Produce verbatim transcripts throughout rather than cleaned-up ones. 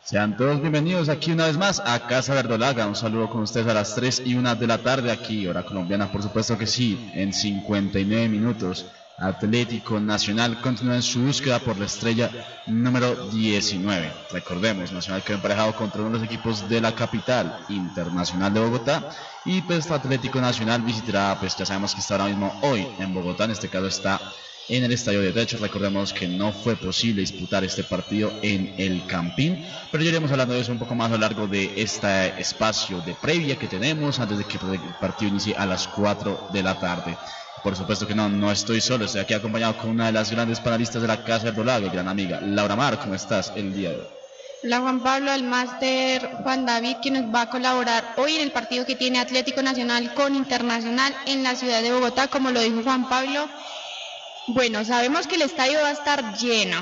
Sean todos bienvenidos aquí una vez más a Casa Verdolaga. Un saludo con ustedes a las tres y una de la tarde aquí, hora colombiana, por supuesto que sí, en cincuenta y nueve minutos. Atlético Nacional continúa en su búsqueda por la estrella número diecinueve. Recordemos, Nacional quedó emparejado contra uno de los equipos de la capital, Internacional de Bogotá, y pues Atlético Nacional visitará, pues ya sabemos que está ahora mismo hoy en Bogotá, en este caso está en el estadio de Techo. Recordemos que no fue posible disputar este partido en el Campín, pero ya iremos hablando de eso un poco más a lo largo de este espacio de previa que tenemos antes de que el partido inicie a las cuatro de la tarde. Por supuesto que no, no estoy solo, estoy aquí acompañado con una de las grandes panelistas de la Casa Verdolaga, gran amiga Laura Mar. ¿Cómo estás el día de hoy? Hola Juan Pablo, al máster Juan David, que nos va a colaborar hoy en el partido que tiene Atlético Nacional con Internacional en la ciudad de Bogotá, como lo dijo Juan Pablo. Bueno, sabemos que el estadio va a estar lleno,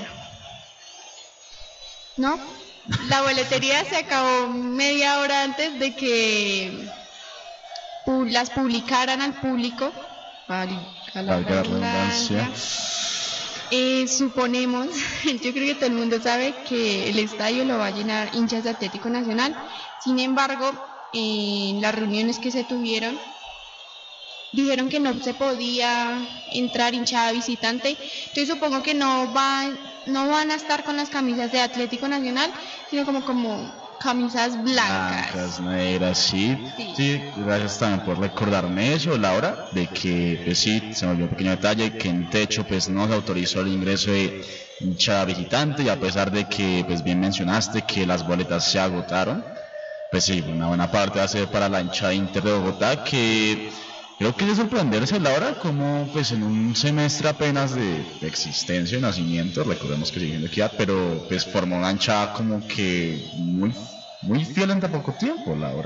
¿no? La boletería se acabó media hora antes de que las publicaran al público. Valga la redundancia. Eh, suponemos, yo creo que todo el mundo sabe que el estadio lo va a llenar hinchas de Atlético Nacional. Sin embargo, en las reuniones que se tuvieron, dijeron que no se podía entrar hinchada visitante. Entonces supongo que no va, no van a estar con las camisas de Atlético Nacional, sino como como camisas blancas. Blancas, negras, sí. sí. Sí, gracias también por recordarme eso, Laura, de que, pues sí, se me olvidó un pequeño detalle, que en Techo pues no se autorizó el ingreso de hinchada visitante, y a pesar de que, pues bien mencionaste que las boletas se agotaron, pues sí, una buena parte va a ser para la hinchada Inter de Bogotá, que creo que es de sorprenderse, Laura, como pues en un semestre apenas de, de existencia y nacimiento, recordemos que sigue en equidad, pero pues formó una hinchada como que muy, muy fiel en tan poco tiempo, Laura.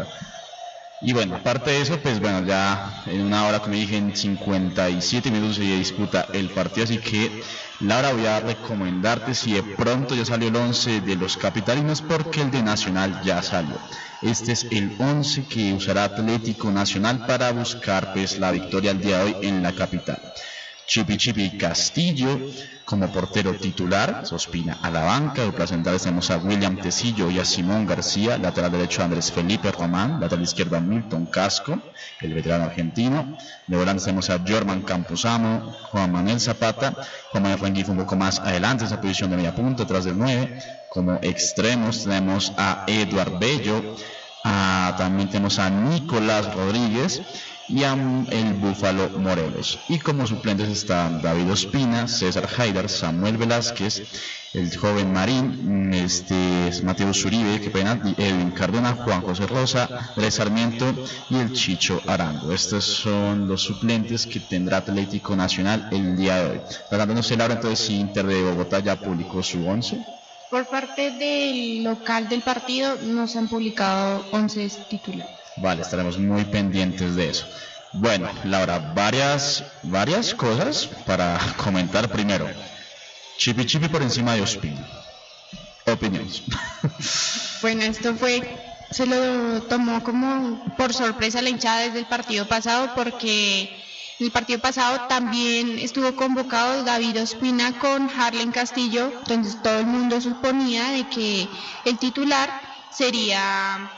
Y bueno, aparte de eso, pues bueno, ya en una hora, como dije, en cincuenta y siete minutos se disputa el partido, así que Laura, voy a recomendarte si de pronto ya salió el once de los capitalinos, porque el de Nacional ya salió. Este es el once que usará Atlético Nacional para buscar pues la victoria el día de hoy en la capital. Chipi Chipi Castillo como portero titular, Ospina a la banca. De centrales tenemos a William Tecillo y a Simón García. Lateral derecho Andrés Felipe Román. Lateral izquierdo Milton Casco, el veterano argentino. De volantes tenemos a Jorman Campuzano, Juan Manuel Zapata. Juan Manuel Rengifo un poco más adelante en esa posición de media punta, detrás del nueve. Como extremos tenemos a Eduard Bello. A, también tenemos a Nicolás Rodríguez y a el Búfalo Morelos. Y como suplentes están David Ospina, César Haidar, Samuel Velázquez, el joven Marín, este, Mateo Zuribe, que pena, Edwin Cardona, Juan José Rosa, Andrés Sarmiento y el Chicho Arango. Estos son los suplentes que tendrá Atlético Nacional el día de hoy. Tratando no sé, Laura, entonces si Inter de Bogotá ya publicó su once. Por parte del local del partido nos han publicado once titulares. Vale, estaremos muy pendientes de eso. Bueno, Laura, varias, varias cosas para comentar. Primero, Chipi Chipi por encima de Ospina. Opiniones. Bueno, esto fue, se lo tomó como por sorpresa la hinchada desde el partido pasado, porque en el partido pasado también estuvo convocado David Ospina con Harlen Castillo, entonces todo el mundo suponía de que el titular sería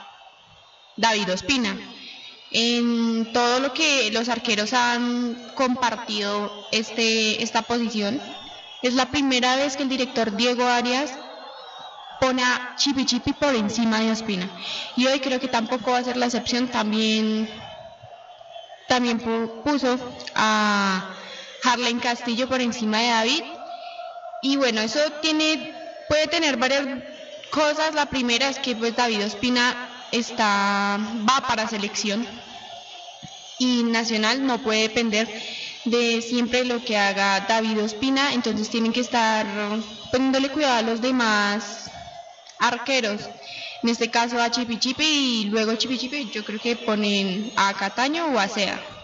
David Ospina. En todo lo que los arqueros han compartido este, esta posición, es la primera vez que el director Diego Arias pone a Chipi Chipi por encima de Ospina. Y hoy creo que tampoco va a ser la excepción, también, también puso a Harlen Castillo por encima de David. Y bueno, eso tiene, puede tener varias cosas. La primera es que pues David Ospina está va para selección y Nacional no puede depender de siempre lo que haga David Ospina, entonces tienen que estar poniéndole cuidado a los demás arqueros, en este caso a Chipi Chipi, y luego Chipi Chipi yo creo que ponen a Cataño o a Sea.